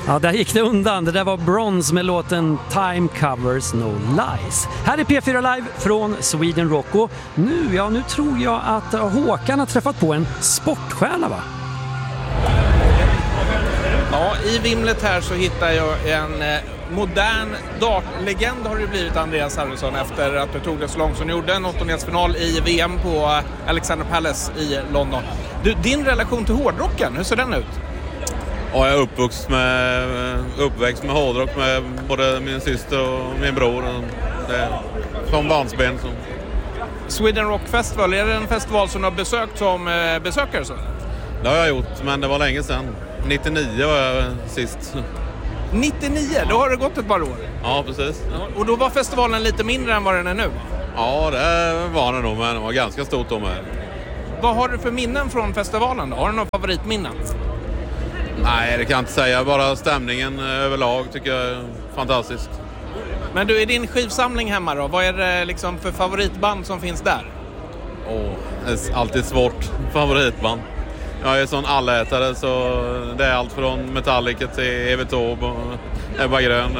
Ja, där gick det undan. Det där var Bronze med låten Time Covers No Lies. Här är P4 Live från Sweden Rock. Och nu tror jag att Håkan har träffat på en sportstjärna, va? Ja, i vimlet här så hittar jag en modern dartlegend har det blivit, Andreas Harrison, efter att du tog det så långt som du gjorde en åttondelsfinal i VM på Alexander Palace i London. Du, din relation till hårdrocken, hur ser den ut? Ja, jag är uppväxt med hårdrock med både min syster och min bror. Från barnsben. Sweden Rock Festival, är det en festival som du har besökt som besökare? Så? Det har jag gjort, men det var länge sedan. 99 var jag sist. 99? Då har det gått ett par år. Ja, precis. Och då var festivalen lite mindre än vad den är nu? Ja, det var det nog, men det var ganska stort då med. Vad har du för minnen från festivalen då? Har du några favoritminnen? Nej, det kan jag inte säga. Bara stämningen överlag tycker jag är fantastisk. Men du, i din skivsamling hemma då, vad är det liksom för favoritband som finns där? Det är alltid svårt favoritband. Jag är sån allätare, så det är allt från Metallica till Evert Taube och Ebba Grön.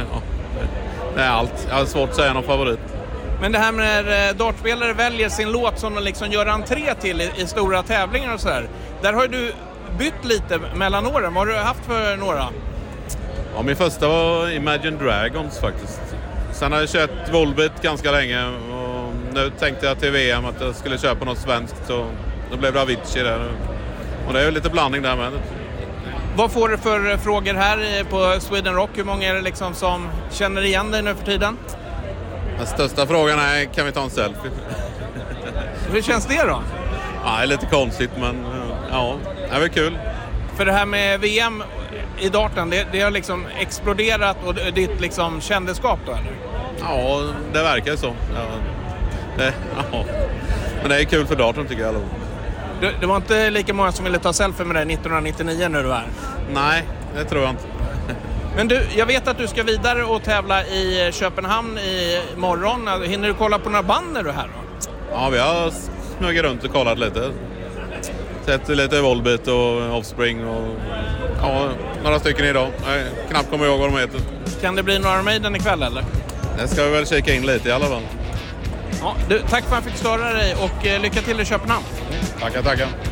Det är allt. Jag har svårt att säga någon favorit. Men det här med när dartspelare väljer sin låt som de liksom gör entré till i stora tävlingar och sådär. Där har du bytt lite mellan åren. Vad har du haft för några? Ja, min första var Imagine Dragons faktiskt. Sen har jag kört Volbeat ganska länge och nu tänkte jag till VM att jag skulle köpa något svenskt, så då blev det Avicii där. Och det är ju lite blandning där med. Vad får du för frågor här på Sweden Rock? Hur många är det liksom som känner igen dig nu för tiden? Den största frågan är, kan vi ta en selfie? Hur känns det då? Ja, det är lite konstigt, men ja, det är väl kul. För det här med VM i darten, det har liksom exploderat och ditt liksom kändeskap då, eller? Ja, det verkar så. Ja. Men det är kul för darten tycker jag. Det var inte lika många som ville ta selfie med dig 1999 när du var här? Nej, det tror jag inte. Men du, jag vet att du ska vidare och tävla i Köpenhamn i morgon. Hinner du kolla på några band när du är här då? Ja, vi har smugit runt och kollat lite. Sett lite Volbeat och Offspring och några stycken idag. Jag knappt kommer ihåg vad de heter. Kan det bli några Maiden ikväll eller? Det ska vi väl kika in lite i alla fall. Ja, du, tack för att jag fick störa dig och lycka till i Köpenhamn. Tackar.